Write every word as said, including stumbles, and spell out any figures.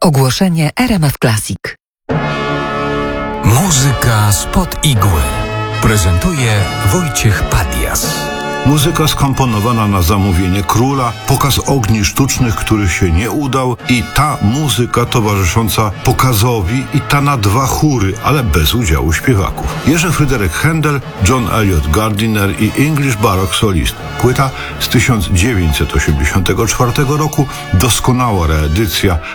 Ogłoszenie R M F Classic. Muzyka spod igły prezentuje Wojciech Padias. Muzyka skomponowana na zamówienie króla, pokaz ogni sztucznych, który się nie udał i ta muzyka towarzysząca pokazowi i ta na dwa chóry, ale bez udziału śpiewaków. Jerzy Fryderyk Händel, John Eliot Gardiner i English Baroque Solist. Płyta z tysiąc dziewięćset osiemdziesiątego czwartego roku, doskonała reedycja,